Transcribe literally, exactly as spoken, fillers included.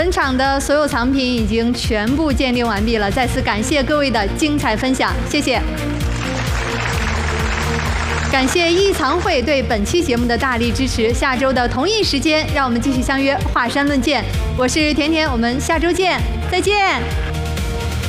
本场的所有藏品已经全部鉴定完毕了，再次感谢各位的精彩分享，谢谢。感谢艺藏会对本期节目的大力支持。下周的同一时间，让我们继续相约华山论剑。我是甜甜，我们下周见，再见。